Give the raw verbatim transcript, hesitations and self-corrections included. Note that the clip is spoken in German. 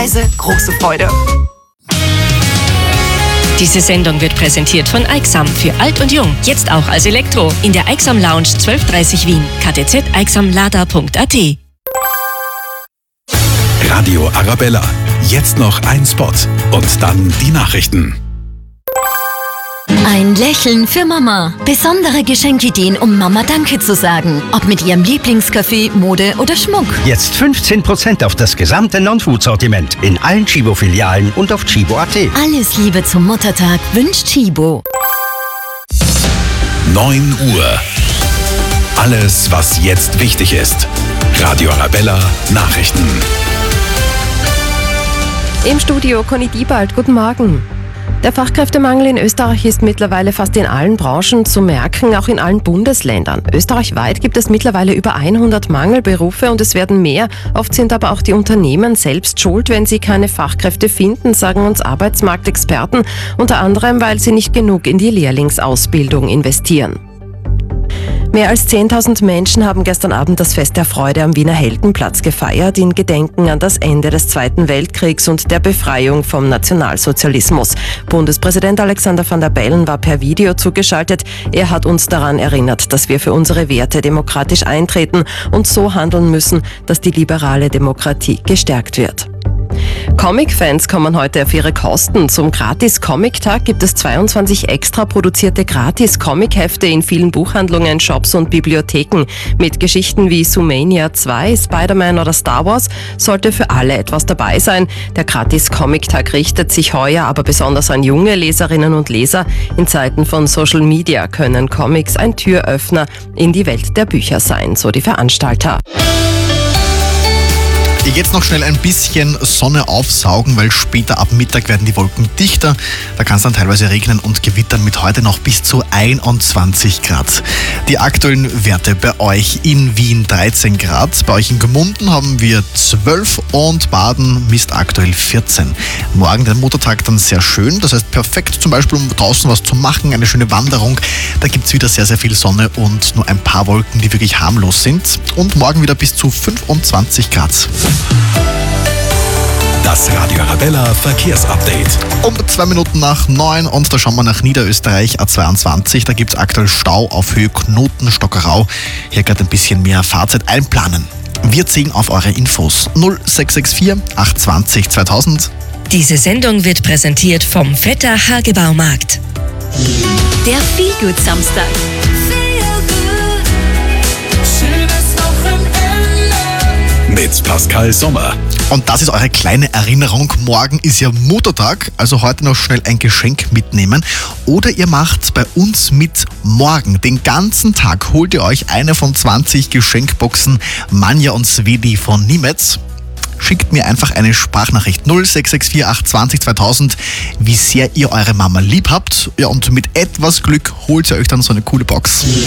Preise, große Freude. Diese Sendung wird präsentiert von Aixam für alt und jung. Jetzt auch als Elektro. In der Aixam Lounge zwölf dreißig Wien. k t z aixamlada punkt a t. Radio Arabella. Jetzt noch ein Spot. Und dann die Nachrichten. Ein Lächeln für Mama. Besondere Geschenkideen, um Mama Danke zu sagen. Ob mit ihrem Lieblingskaffee, Mode oder Schmuck. Jetzt fünfzehn Prozent auf das gesamte Non-Food-Sortiment in allen Chibo-Filialen und auf chibo punkt a t. Alles Liebe zum Muttertag wünscht Chibo. neun Uhr. Alles, was jetzt wichtig ist. Radio Arabella Nachrichten. Im Studio Conny Diebald, guten Morgen. Der Fachkräftemangel in Österreich ist mittlerweile fast in allen Branchen zu merken, auch in allen Bundesländern. Österreichweit gibt es mittlerweile über hundert Mangelberufe und es werden mehr. Oft sind aber auch die Unternehmen selbst schuld, wenn sie keine Fachkräfte finden, sagen uns Arbeitsmarktexperten, unter anderem, weil sie nicht genug in die Lehrlingsausbildung investieren. Mehr als zehntausend Menschen haben gestern Abend das Fest der Freude am Wiener Heldenplatz gefeiert, in Gedenken an das Ende des Zweiten Weltkriegs und der Befreiung vom Nationalsozialismus. Bundespräsident Alexander Van der Bellen war per Video zugeschaltet. Er hat uns daran erinnert, dass wir für unsere Werte demokratisch eintreten und so handeln müssen, dass die liberale Demokratie gestärkt wird. Comic-Fans kommen heute auf ihre Kosten. Zum Gratis-Comic-Tag gibt es zweiundzwanzig extra produzierte Gratis-Comic-Hefte in vielen Buchhandlungen, Shops und Bibliotheken. Mit Geschichten wie Zoomania zwei, Spider-Man oder Star Wars sollte für alle etwas dabei sein. Der Gratis-Comic-Tag richtet sich heuer aber besonders an junge Leserinnen und Leser. In Zeiten von Social Media können Comics ein Türöffner in die Welt der Bücher sein, so die Veranstalter. Jetzt noch schnell ein bisschen Sonne aufsaugen, weil später ab Mittag werden die Wolken dichter. Da kann es dann teilweise regnen und gewittern mit heute noch bis zu einundzwanzig Grad. Die aktuellen Werte bei euch in Wien dreizehn Grad, bei euch in Gmunden haben wir zwölf und Baden misst aktuell vierzehn. Morgen der Muttertag dann sehr schön, das heißt perfekt zum Beispiel, um draußen was zu machen, eine schöne Wanderung. Da gibt es wieder sehr, sehr viel Sonne und nur ein paar Wolken, die wirklich harmlos sind. Und morgen wieder bis zu fünfundzwanzig Grad. Das Radio Arabella Verkehrsupdate. Um zwei Minuten nach neun und da schauen wir nach Niederösterreich A zweiundzwanzig. Da gibt es aktuell Stau auf Höhe Knoten-Stockerau. Hier gerade ein bisschen mehr Fahrzeit einplanen. Wir ziehen auf eure Infos. null sechs sechs vier acht zwei null zweitausend. Diese Sendung wird präsentiert vom Vetter Hagebaumarkt. Der Feelgood Samstag. Mit Pascal Sommer. Und das ist eure kleine Erinnerung. Morgen ist ja Muttertag, also heute noch schnell ein Geschenk mitnehmen. Oder ihr macht bei uns mit morgen. Den ganzen Tag holt ihr euch eine von zwanzig Geschenkboxen Manja und Svedi von Nimetz. Schickt mir einfach eine Sprachnachricht null sechs sechs vier acht zwei null zweitausend, wie sehr ihr eure Mama lieb habt. Ja, und mit etwas Glück holt ihr euch dann so eine coole Box.